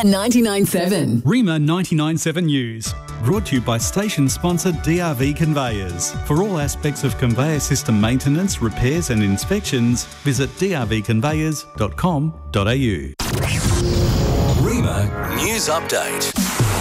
99.7. Rima 99.7 News. Brought to you by station sponsor DRV Conveyors. For all aspects of conveyor system maintenance, repairs and inspections, visit drvconveyors.com.au. Rima News Update.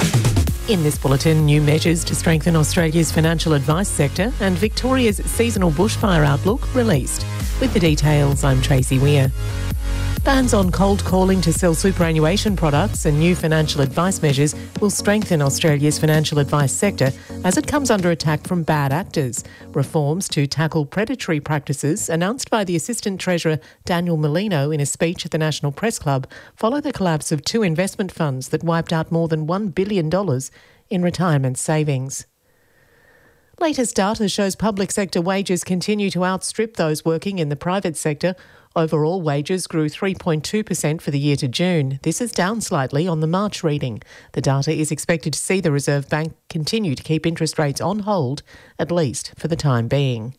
In this bulletin, new measures to strengthen Australia's financial advice sector and Victoria's seasonal bushfire outlook released. With the details, I'm Tracy Weir. Bans on cold calling to sell superannuation products and new financial advice measures will strengthen Australia's financial advice sector as it comes under attack from bad actors. Reforms to tackle predatory practices announced by the Assistant Treasurer Daniel Molino in a speech at the National Press Club follow the collapse of two investment funds that wiped out more than $1 billion in retirement savings. Latest data shows public sector wages continue to outstrip those working in the private sector. Overall wages grew 3.2% for the year to June. This is down slightly on the March reading. The data is expected to see the Reserve Bank continue to keep interest rates on hold, at least for the time being.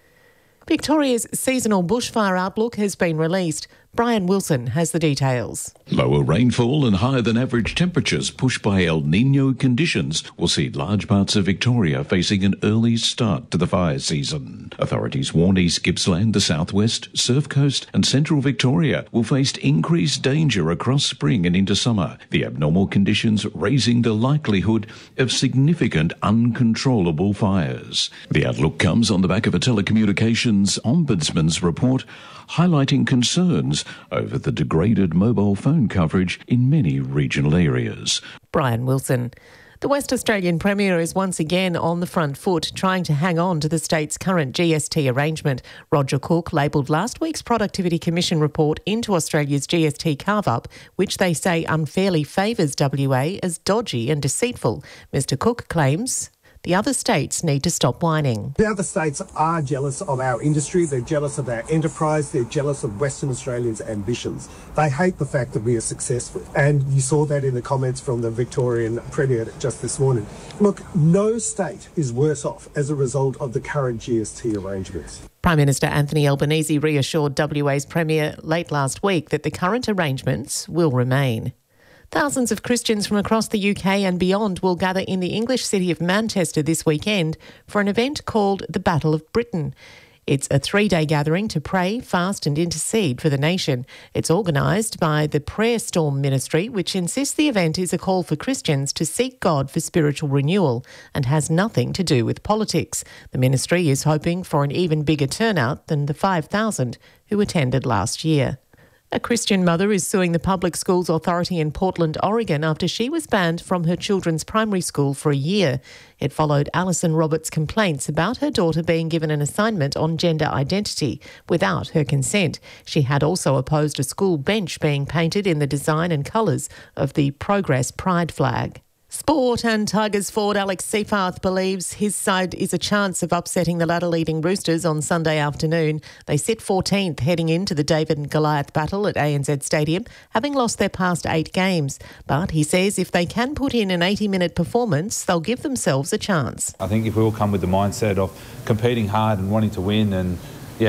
Victoria's seasonal bushfire outlook has been released. Brian Wilson has the details. Lower rainfall and higher than average temperatures pushed by El Niño conditions will see large parts of Victoria facing an early start to the fire season. Authorities warn East Gippsland, the southwest, Surf Coast and central Victoria will face increased danger across spring and into summer, the abnormal conditions raising the likelihood of significant uncontrollable fires. The outlook comes on the back of a telecommunications ombudsman's report highlighting concerns over the degraded mobile phone coverage in many regional areas. Brian Wilson. The West Australian Premier is once again on the front foot, trying to hang on to the state's current GST arrangement. Roger Cook labelled last week's Productivity Commission report into Australia's GST carve-up, which they say unfairly favours WA, as dodgy and deceitful. Mr Cook claims the other states need to stop whining. The other states are jealous of our industry, they're jealous of our enterprise, they're jealous of Western Australians' ambitions. They hate the fact that we are successful. And you saw that in the comments from the Victorian Premier just this morning. Look, no state is worse off as a result of the current GST arrangements. Prime Minister Anthony Albanese reassured WA's Premier late last week that the current arrangements will remain. Thousands of Christians from across the UK and beyond will gather in the English city of Manchester this weekend for an event called the Battle of Britain. It's a 3-day gathering to pray, fast and intercede for the nation. It's organised by the Prayer Storm Ministry, which insists the event is a call for Christians to seek God for spiritual renewal and has nothing to do with politics. The ministry is hoping for an even bigger turnout than the 5,000 who attended last year. A Christian mother is suing the Public Schools Authority in Portland, Oregon, after she was banned from her children's primary school for a year. It followed Alison Roberts' complaints about her daughter being given an assignment on gender identity without her consent. She had also opposed a school bench being painted in the design and colours of the Progress Pride flag. Sport, and Tigers forward Alex Seyfarth believes his side is a chance of upsetting the ladder-leading Roosters on Sunday afternoon. They sit 14th heading into the David and Goliath battle at ANZ Stadium, having lost their past 8 games. But he says if they can put in an 80-minute performance, they'll give themselves a chance. I think if we all come with the mindset of competing hard and wanting to win, and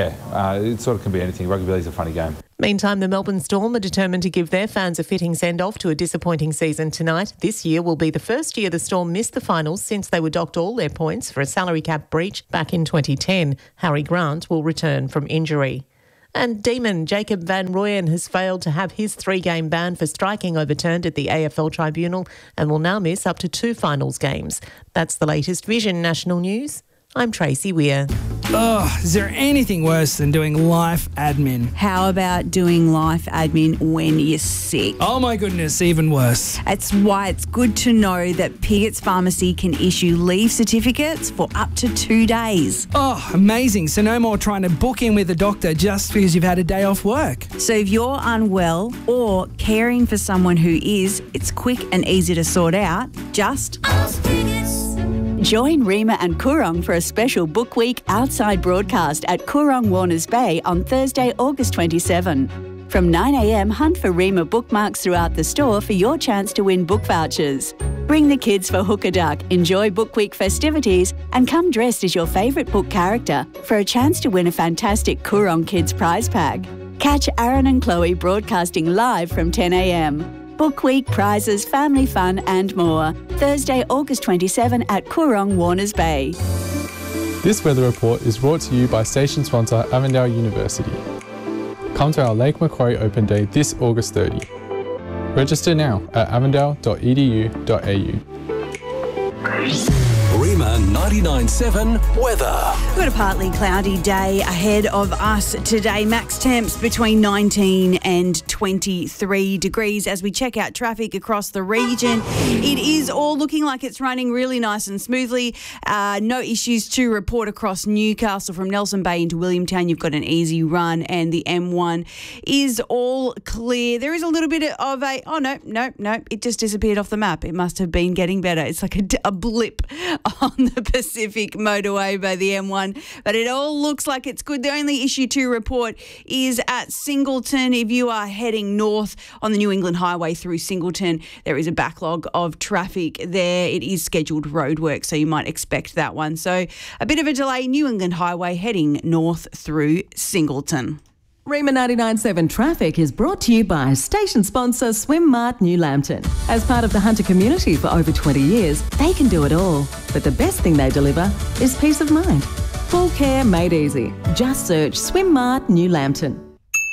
it sort of can be anything. Rugby league's a funny game. Meantime, the Melbourne Storm are determined to give their fans a fitting send-off to a disappointing season tonight. This year will be the first year the Storm missed the finals since they were docked all their points for a salary cap breach back in 2010. Harry Grant will return from injury. And Demon Jacob van Rooyen has failed to have his 3-game ban for striking overturned at the AFL Tribunal and will now miss up to 2 finals games. That's the latest Vision National News. I'm Tracy Weir. Oh, is there anything worse than doing life admin? How about doing life admin when you're sick? Oh my goodness, even worse. That's why it's good to know that Pigot's Pharmacy can issue leave certificates for up to 2 days. Oh, amazing. So no more trying to book in with a doctor just because you've had a day off work. So if you're unwell or caring for someone who is, it's quick and easy to sort out. Just ask Pigot's. Join Rima and Coorong for a special Book Week outside broadcast at Coorong Warners Bay on Thursday, August 27. From 9 a.m, hunt for Rima bookmarks throughout the store for your chance to win book vouchers. Bring the kids for Hook a Duck, enjoy Book Week festivities and come dressed as your favourite book character for a chance to win a fantastic Coorong Kids prize pack. Catch Aaron and Chloe broadcasting live from 10 a.m. Book Week, prizes, family fun and more. Thursday, August 27 at Coorong, Warners Bay. This weather report is brought to you by station sponsor Avondale University. Come to our Lake Macquarie Open Day this August 30. Register now at avondale.edu.au. Rima 99.7 weather. We've got a partly cloudy day ahead of us today. Max temps between 19 and 23 degrees as we check out traffic across the region. It is all looking like it's running really nice and smoothly. No issues to report across Newcastle. From Nelson Bay into Williamtown, you've got an easy run, and the M1 is all clear. There is a little bit of a, no, it just disappeared off the map. It must have been getting better. It's like a blip on the Pacific motorway by the M1, but it all looks like it's good. The only issue to report is at Singleton. If you are heading north on the New England Highway through Singleton, there is a backlog of traffic there. It is scheduled roadwork, so you might expect that one. So a bit of a delay, New England Highway heading north through Singleton. Rima 99.7 Traffic is brought to you by station sponsor Swim Mart New Lambton. As part of the Hunter community for over 20 years, they can do it all. But the best thing they deliver is peace of mind. Full care made easy. Just search Swim Mart New Lambton.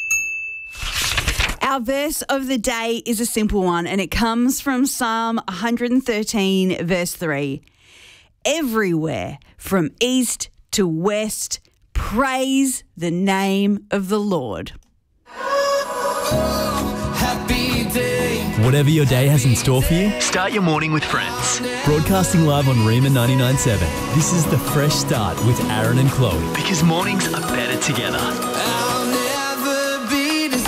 Our verse of the day is a simple one, and it comes from Psalm 113, verse 3. Everywhere from east to west, praise the name of the Lord. Happy day. Whatever your day has in store for you, start your morning with Friends. Broadcasting live on Rima 99.7. This is the fresh start with Aaron and Chloe. Because mornings are better together. I'll never be the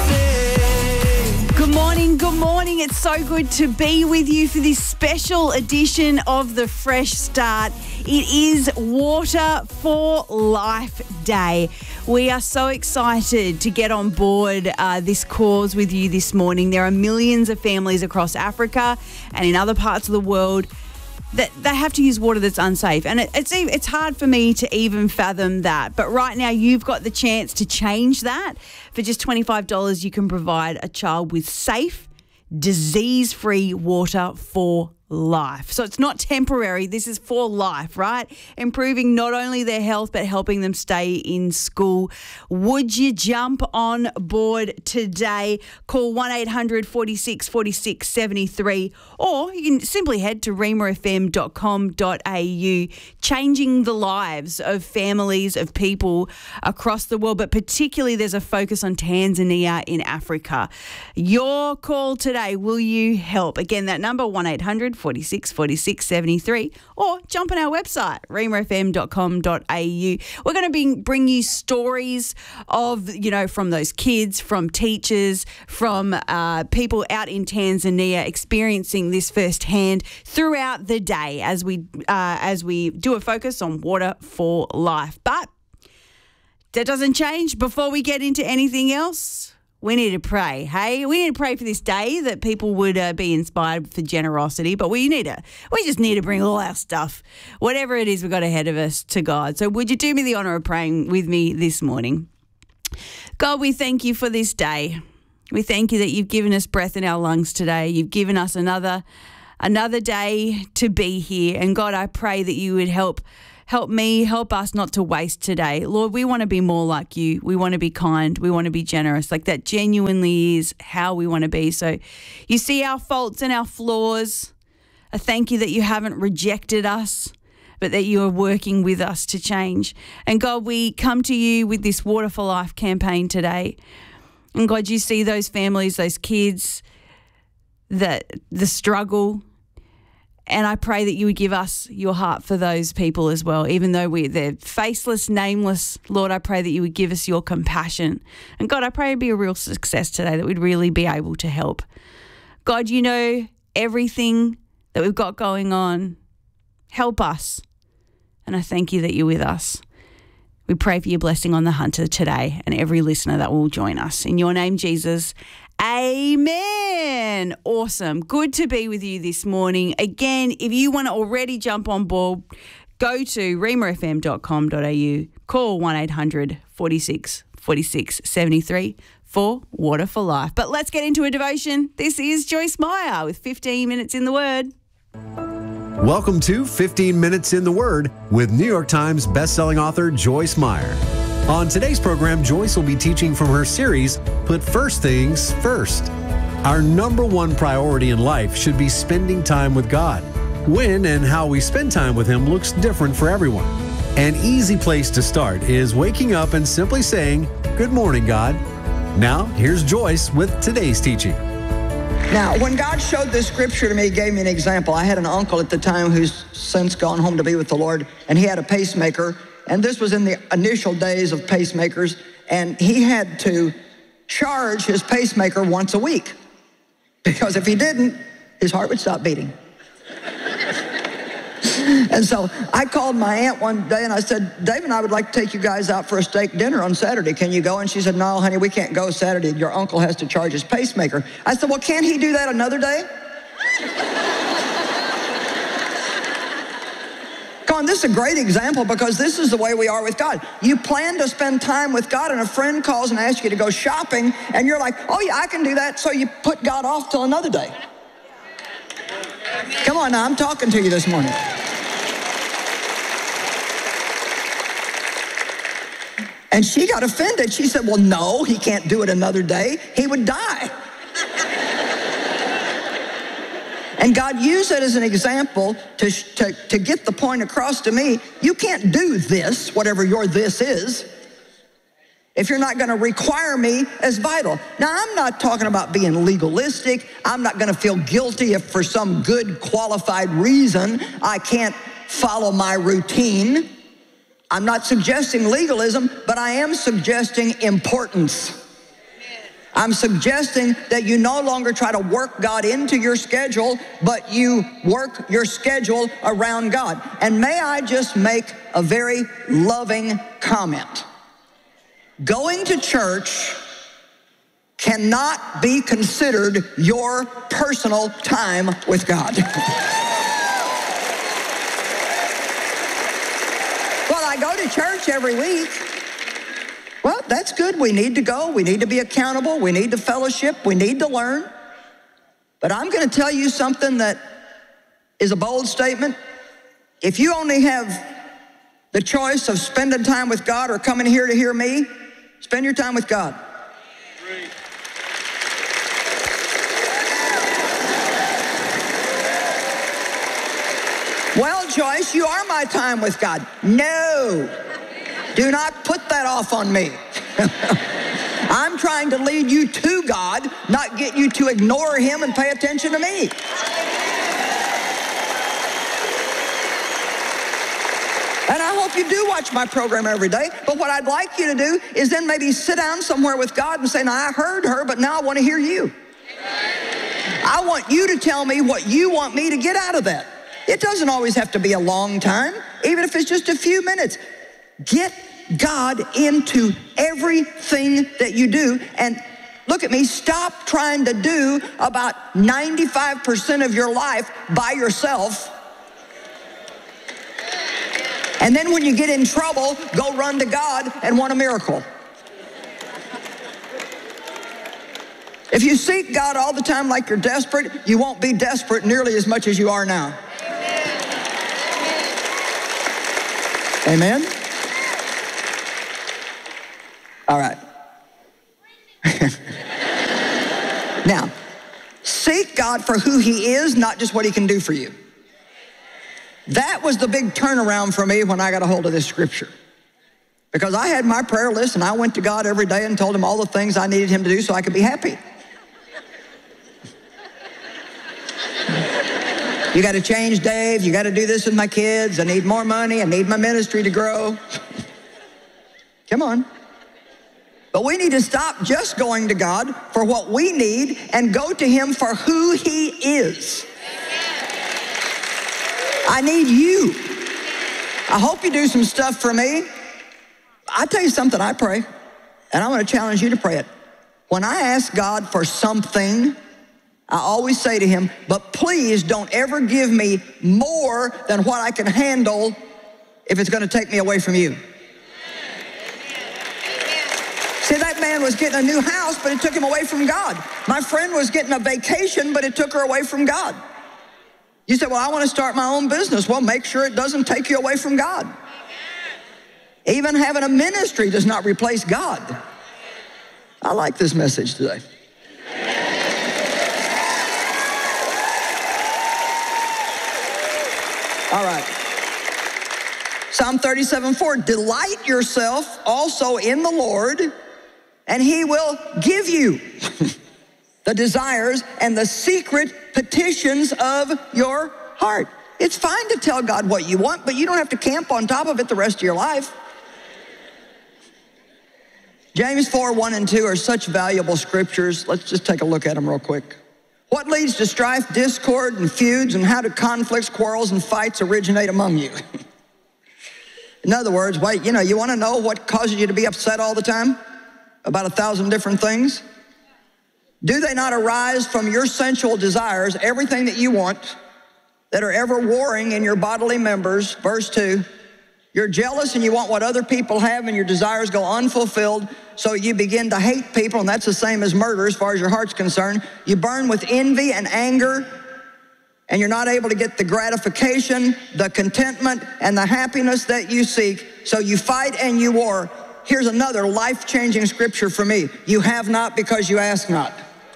same. Good morning. It's so good to be with you for this special edition of the Fresh Start. It is Water for Life Day. We are so excited to get on board this cause with you this morning. There are millions of families across Africa and in other parts of the world that they have to use water that's unsafe. And it's hard for me to even fathom that. But right now, you've got the chance to change that. For just $25, you can provide a child with safe, disease-free water for life. So it's not temporary. This is for life, right? Improving not only their health, but helping them stay in school. Would you jump on board today? Call 1-800-46 46 73, or you can simply head to rimafm.com.au. Changing the lives of families, of people across the world, but particularly there's a focus on Tanzania in Africa. Your call today, will you help? Again, that number, 1-800 46 46 73, or jump on our website, rimafm.com.au. We're going to bring you stories of, from those kids, from teachers, from people out in Tanzania experiencing this firsthand throughout the day as we do a focus on water for life. But that doesn't change. Before we get into anything else, we need to pray, hey? We need to pray for this day, that people would be inspired for generosity, but we just need to bring all our stuff, whatever it is we've got ahead of us, to God. So would you do me the honour of praying with me this morning? God, we thank you for this day. We thank you that you've given us breath in our lungs today. You've given us another day to be here. And God, I pray that you would help me, help us not to waste today. Lord, we want to be more like you. We want to be kind. We want to be generous. Like, that genuinely is how we want to be. So you see our faults and our flaws. I thank you that you haven't rejected us, but that you are working with us to change. And God, we come to you with this Water for Life campaign today. And God, you see those families, those kids, the struggle. And I pray that you would give us your heart for those people as well, even though they're faceless, nameless. Lord, I pray that you would give us your compassion. And God, I pray it'd be a real success today, that we'd really be able to help. God, you know everything that we've got going on. Help us. And I thank you that you're with us. We pray for your blessing on the Hunter today and every listener that will join us. In your name, Jesus, amen. Awesome. Good to be with you this morning. Again, if you want to already jump on board, go to rimafm.com.au, call 1-800 46 46 73 for Water for Life. But let's get into a devotion. This is Joyce Meyer with 15 Minutes in the Word. Welcome to 15 Minutes in the Word with New York Times bestselling author Joyce Meyer. On today's program, Joyce will be teaching from her series, Put First Things First. Our number one priority in life should be spending time with God. When and how we spend time with Him looks different for everyone. An easy place to start is waking up and simply saying, "Good morning, God." Now, here's Joyce with today's teaching. Now, when God showed this scripture to me, He gave me an example. I had an uncle at the time who's since gone home to be with the Lord, and he had a pacemaker, and this was in the initial days of pacemakers, and he had to charge his pacemaker once a week, because if he didn't, his heart would stop beating. And so I called my aunt one day and I said, "Dave and I would like to take you guys out for a steak dinner on Saturday. Can you go?" And she said, "No, honey, we can't go Saturday. Your uncle has to charge his pacemaker." I said, "Well, can't he do that another day?" Come on, this is a great example because this is the way we are with God. You plan to spend time with God and a friend calls and asks you to go shopping and you're like, "Oh yeah, I can do that." So you put God off till another day. Come on now, I'm talking to you this morning. And she got offended. She said, "Well, no, he can't do it another day. He would die." And God used it as an example to get the point across to me. You can't do this, whatever your this is, if you're not going to require me as vital. Now, I'm not talking about being legalistic. I'm not going to feel guilty if for some good qualified reason I can't follow my routine. I'm not suggesting legalism, but I am suggesting importance. I'm suggesting that you no longer try to work God into your schedule, but you work your schedule around God. And may I just make a very loving comment? Going to church cannot be considered your personal time with God. Well, I go to church every week. Well, that's good. We need to go. We need to be accountable. We need to fellowship. We need to learn. But I'm going to tell you something that is a bold statement. If you only have the choice of spending time with God or coming here to hear me, spend your time with God. Well, Joyce, you are my time with God. No, do not put that off on me. I'm trying to lead you to God, not get you to ignore Him and pay attention to me. And I hope you do watch my program every day, but what I'd like you to do is then maybe sit down somewhere with God and say, "Now, I heard her, but now I want to hear you. I want you to tell me what you want me to get out of that." It doesn't always have to be a long time, even if it's just a few minutes. Get God into everything that you do. And look at me, stop trying to do about 95% of your life by yourself. And then when you get in trouble, go run to God and want a miracle. If you seek God all the time like you're desperate, you won't be desperate nearly as much as you are now. Amen? All right. Now, seek God for who He is, not just what He can do for you. That was the big turnaround for me when I got a hold of this scripture. Because I had my prayer list and I went to God every day and told Him all the things I needed Him to do so I could be happy. You got to change, Dave. You got to do this with my kids. I need more money. I need my ministry to grow. Come on. But we need to stop just going to God for what we need and go to Him for who He is. I need you. I hope you do some stuff for me. I tell you something, I pray, and I want to challenge you to pray it. When I ask God for something, I always say to Him, "But please don't ever give me more than what I can handle if it's going to take me away from you." See, that man was getting a new house, but it took him away from God. My friend was getting a vacation, but it took her away from God. You say, well, I want to start my own business. Well, make sure it doesn't take you away from God. Even having a ministry does not replace God. I like this message today. All right. Psalm 37:4, delight yourself also in the Lord, and he will give you the desires and the secret petitions of your heart. It's fine to tell God what you want, but you don't have to camp on top of it the rest of your life. James 4:1 and 2 are such valuable scriptures. Let's just take a look at them real quick. What leads to strife, discord, and feuds, and how do conflicts, quarrels, and fights originate among you? In other words, wait, you want to know what causes you to be upset all the time about 1,000 different things? Do they not arise from your sensual desires, everything that you want, that are ever warring in your bodily members? Verse 2, you're jealous and you want what other people have, and your desires go unfulfilled, so you begin to hate people, and that's the same as murder as far as your heart's concerned. You burn with envy and anger, and you're not able to get the gratification, the contentment, and the happiness that you seek, so you fight and you war. Here's another life-changing scripture for me. You have not because you ask not.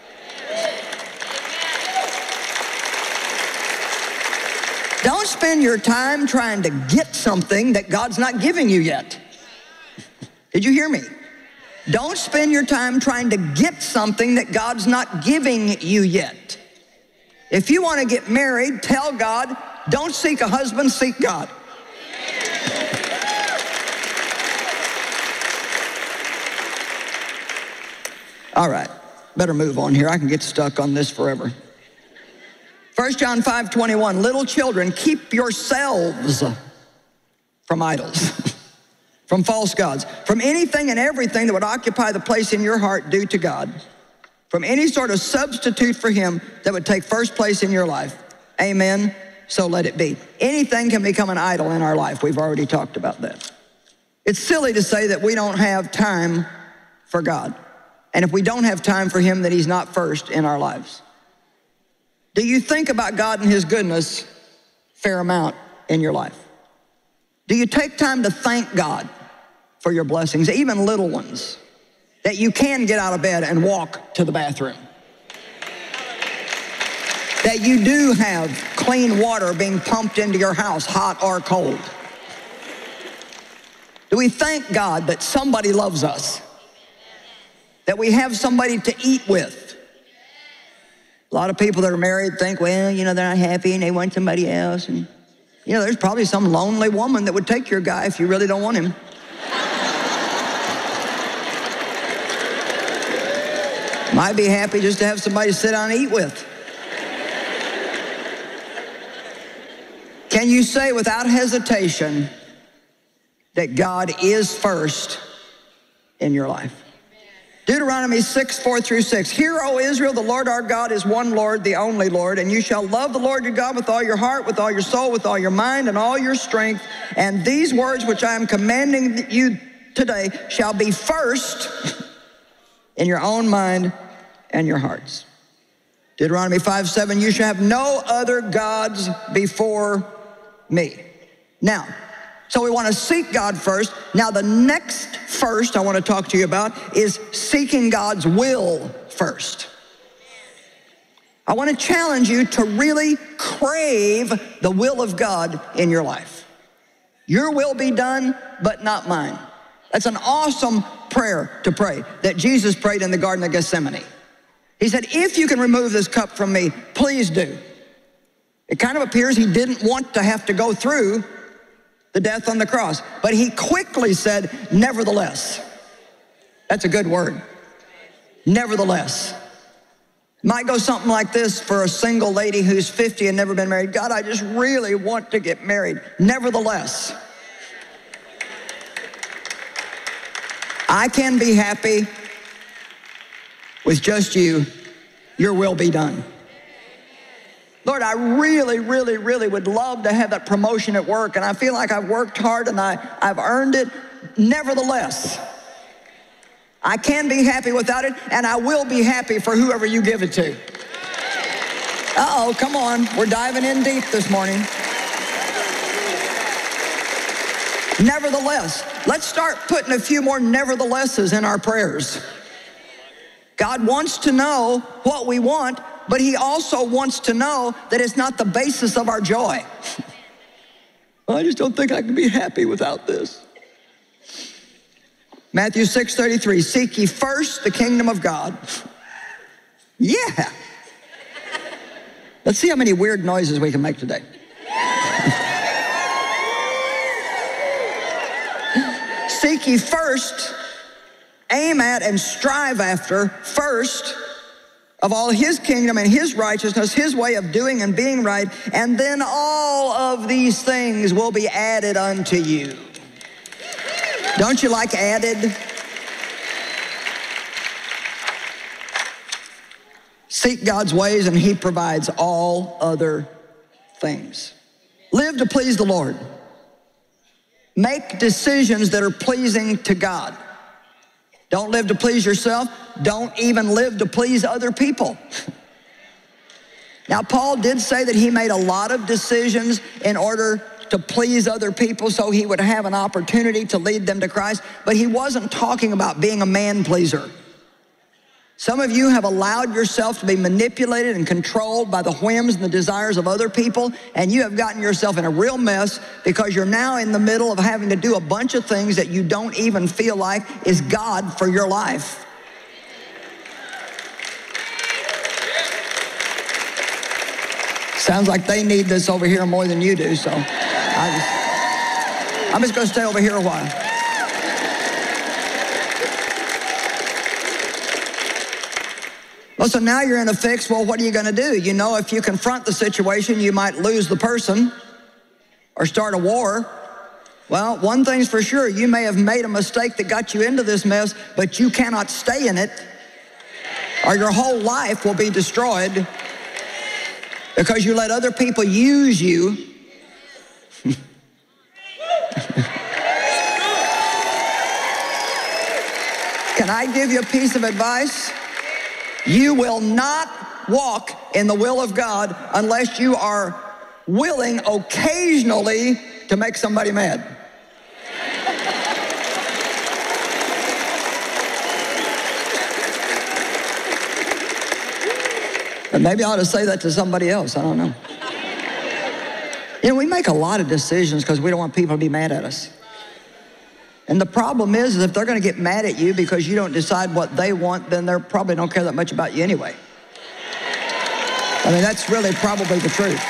Don't spend your time trying to get something that God's not giving you yet. Did you hear me? Don't spend your time trying to get something that God's not giving you yet. If you want to get married, tell God, don't seek a husband, seek God. All right, better move on here. I can get stuck on this forever. 1 John 5:21, little children, keep yourselves from idols, from false gods, from anything and everything that would occupy the place in your heart due to God, from any sort of substitute for him that would take first place in your life. Amen, so let it be. Anything can become an idol in our life. We've already talked about that. It's silly to say that we don't have time for God. And if we don't have time for him, then he's not first in our lives. Do you think about God and his goodness a fair amount in your life? Do you take time to thank God for your blessings, even little ones, that you can get out of bed and walk to the bathroom? That you do have clean water being pumped into your house, hot or cold? Do we thank God that somebody loves us? That we have somebody to eat with? A lot of people that are married think, well, they're not happy and they want somebody else. And, there's probably some lonely woman that would take your guy if you really don't want him. Might be happy just to have somebody to sit down and eat with. Can you say without hesitation that God is first in your life? Deuteronomy 6:4-6. Hear, O Israel, the Lord our God is one Lord, the only Lord, and you shall love the Lord your God with all your heart, with all your soul, with all your mind, and all your strength. And these words which I am commanding you today shall be first in your own mind and your hearts. Deuteronomy 5:7, you shall have no other gods before me. Now, so we want to seek God first. Now the next first I want to talk to you about is seeking God's will first. I want to challenge you to really crave the will of God in your life. Your will be done, but not mine. That's an awesome prayer to pray that Jesus prayed in the Garden of Gethsemane. He said, if you can remove this cup from me, please do. It kind of appears he didn't want to have to go through the death on the cross, but he quickly said, nevertheless. That's a good word. Nevertheless. Might go something like this for a single lady who's 50 and never been married. God, I just really want to get married. Nevertheless. I can be happy with just you. Your will be done. Lord, I really, really, really would love to have that promotion at work, and I feel like I've worked hard and I've earned it. Nevertheless, I can be happy without it, and I will be happy for whoever you give it to. Uh-oh, come on. We're diving in deep this morning. Nevertheless, let's start putting a few more neverthelesses in our prayers. God wants to know what we want, but he also wants to know that it's not the basis of our joy. I just don't think I can be happy without this. Matthew 6:33, seek ye first the kingdom of God. Yeah. Let's see how many weird noises we can make today. Seek ye first, aim at and strive after first of all his kingdom and his righteousness, his way of doing and being right, and then all of these things will be added unto you. Don't you like added? Seek God's ways and he provides all other things. Live to please the Lord. Make decisions that are pleasing to God. Don't live to please yourself. Don't even live to please other people. Now, Paul did say that he made a lot of decisions in order to please other people so he would have an opportunity to lead them to Christ, but he wasn't talking about being a man pleaser. Some of you have allowed yourself to be manipulated and controlled by the whims and the desires of other people, and you have gotten yourself in a real mess because you're now in the middle of having to do a bunch of things that you don't even feel like is God for your life. Sounds like they need this over here more than you do, so I'm just going to stay over here a while. Well, so now you're in a fix. Well, what are you going to do? You know, if you confront the situation, you might lose the person or start a war. Well, one thing's for sure. You may have made a mistake that got you into this mess, but you cannot stay in it, or your whole life will be destroyed because you let other people use you. Can I give you a piece of advice? You will not walk in the will of God unless you are willing occasionally to make somebody mad. And maybe I ought to say that to somebody else. I don't know. You know, we make a lot of decisions because we don't want people to be mad at us. And the problem is if they're going to get mad at you because you don't decide what they want, then they probably don't care that much about you anyway. I mean, that's really probably the truth.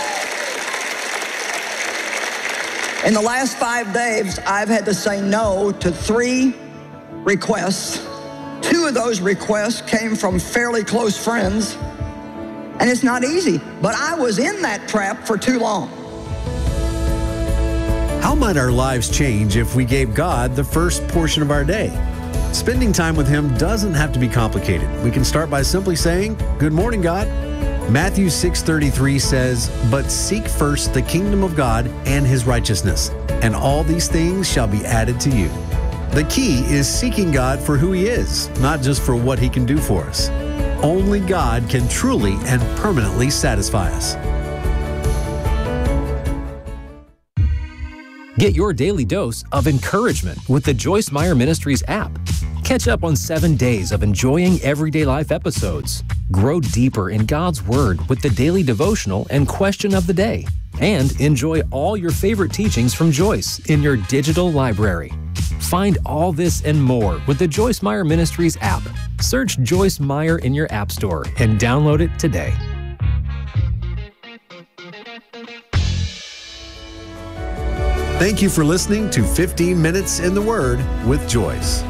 In the last 5 days, I've had to say no to 3 requests. 2 of those requests came from fairly close friends. And it's not easy, but I was in that trap for too long. How might our lives change if we gave God the first portion of our day? Spending time with him doesn't have to be complicated. We can start by simply saying, "Good morning, God." Matthew 6:33 says, "But seek first the kingdom of God and his righteousness, and all these things shall be added to you." The key is seeking God for who he is, not just for what he can do for us. Only God can truly and permanently satisfy us. Get your daily dose of encouragement with the Joyce Meyer Ministries app. Catch up on 7 days of enjoying everyday life episodes. Grow deeper in God's Word with the daily devotional and question of the day. And enjoy all your favorite teachings from Joyce in your digital library. Find all this and more with the Joyce Meyer Ministries app. Search Joyce Meyer in your app store and download it today. Thank you for listening to 15 Minutes in the Word with Joyce.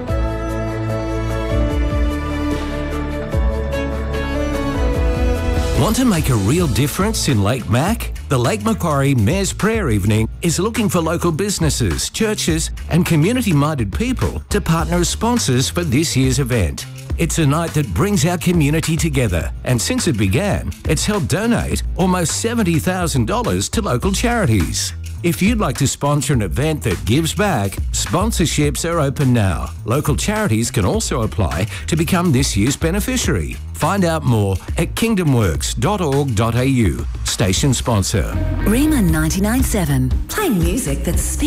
Want to make a real difference in Lake Mac? The Lake Macquarie Mayor's Prayer Evening is looking for local businesses, churches and community-minded people to partner as sponsors for this year's event. It's a night that brings our community together, and since it began, it's helped donate almost $70,000 to local charities. If you'd like to sponsor an event that gives back, sponsorships are open now. Local charities can also apply to become this year's beneficiary. Find out more at kingdomworks.org.au. Station sponsor. Rima 99.7, playing music that speaks